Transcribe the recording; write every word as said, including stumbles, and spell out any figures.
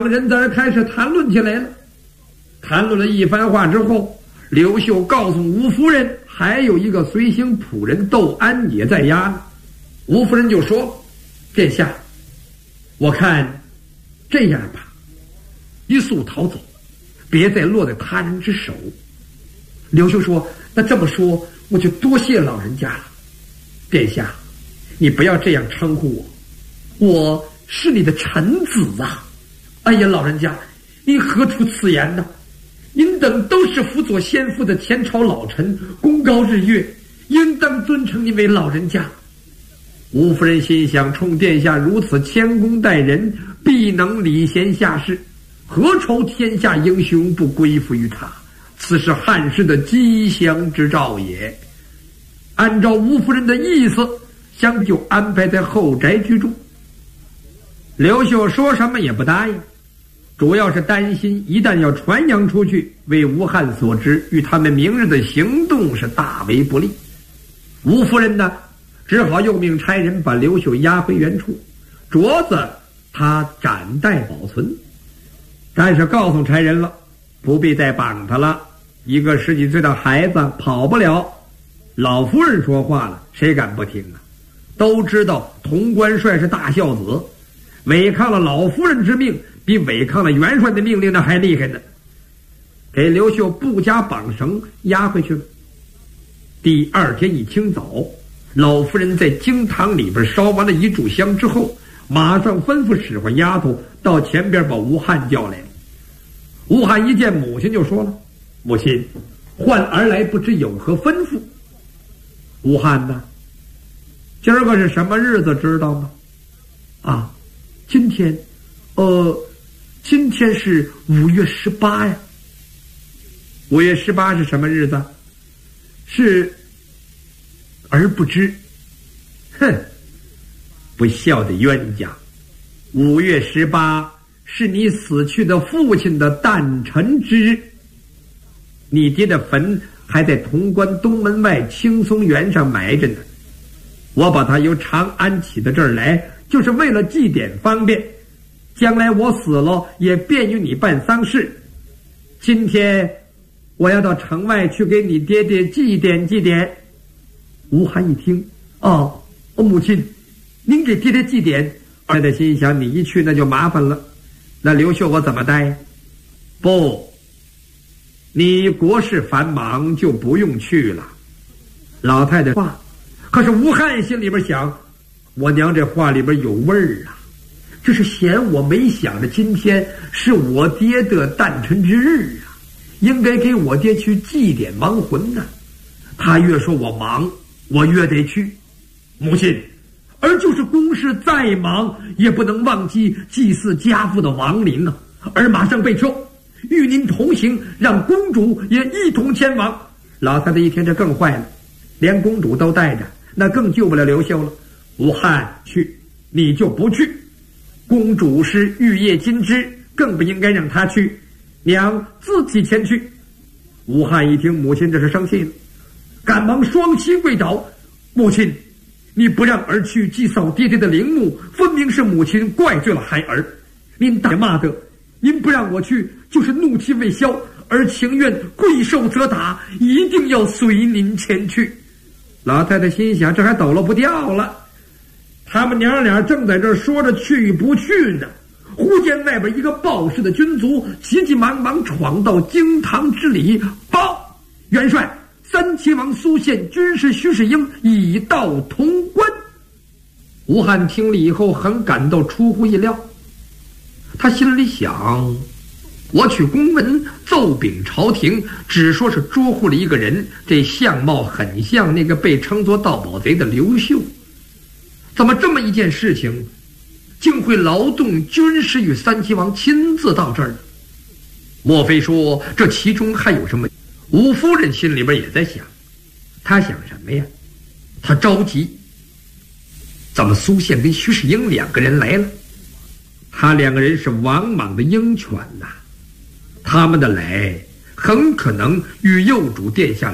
人在这开始谈论起来了。谈论了一番话之后，刘秀告诉吴夫人，还有一个随行仆人窦安也在押呢。吴夫人就说：“殿下，我看这样吧，一速逃走，别再落在他人之手。”刘秀说：“那这么说，我就多谢老人家了。殿下，你不要这样称呼我，我是你的臣子啊！哎呀，老人家，您何出此言呢？您等都是辅佐先父的前朝老臣，功高日月，应当尊称您为老人家。”吴夫人心想，冲殿下如此谦恭待人，必能礼贤下士，何愁天下英雄不归附于他？此是汉室的吉祥之兆也。按照吴夫人的意思，相就安排在后宅居住。刘秀说什么也不答应，主要是担心一旦要传扬出去，为吴汉所知，与他们明日的行动是大为不利。吴夫人呢，只好又命差人把刘秀押回原处，镯子他暂代保存，但是告诉差人了，不必再绑他了。一个十几岁的孩子跑不了。老夫人说话了，谁敢不听啊？都知道潼关帅是大孝子，违抗了老夫人之命，比违抗了元帅的命令那还厉害呢。给刘秀不加绑绳押回去了。第二天一清早，老夫人在经堂里边烧完了一炷香之后，马上吩咐使唤丫头到前边把吴汉叫来了。吴汉一见母亲就说了：“母亲，唤儿来不知有何吩咐？”吴汉呢，今儿个是什么日子知道吗？啊，今天，呃，今天是五月十八呀。五月十八是什么日子？是儿不知。哼，不孝的冤家！五月十八是你死去的父亲的诞辰之日，你爹的坟还在潼关东门外青松原上埋着呢。我把他由长安起到这儿来，就是为了祭典方便，将来我死了也便于你办丧事。今天我要到城外去给你爹爹祭奠祭奠。吴汉一听，哦，母亲，您给爹爹祭奠。儿子心想，你一去那就麻烦了，那刘秀我怎么带？不，你国事繁忙，就不用去了。老太太话，可是吴汉心里边想，我娘这话里边有味儿啊，这是嫌我没想着今天是我爹的诞辰之日啊，应该给我爹去祭奠亡魂呢。他越说我忙，我越得去。母亲，儿就是公事再忙，也不能忘记祭祀家父的亡灵啊。儿马上备车，与您同行，让公主也一同前往。老太太一听这更坏了，连公主都带着，那更救不了刘秀了。吴汉去，你就不去。公主是玉叶金枝，更不应该让她去，娘自己前去。吴汉一听母亲这是生气了，赶忙双膝跪倒：“母亲，你不让儿去祭扫爹爹的陵墓，分明是母亲怪罪了孩儿。您打骂的，您不让我去，就是怒气未消，儿情愿跪受责打，一定要随您前去。”老太太心想，这还抖了不掉了。他们娘俩正在这说着去与不去呢，忽见外边一个报事的军卒急急忙忙闯到京堂之里，报元帅，三齐王苏县军师徐世英已到潼关。吴汉听了以后很感到出乎意料，他心里想，我取公文奏禀朝廷，只说是捉获了一个人，这相貌很像那个被称作盗宝贼的刘秀，怎么这么一件事情竟会劳动军师与三齐王亲自到这儿呢？莫非说这其中还有什么？吴夫人心里边也在想，她想什么呀？她着急，怎么苏宪跟徐世英两个人来了？他两个人是王莽的鹰犬呐、啊，他们的来很可能与幼主殿下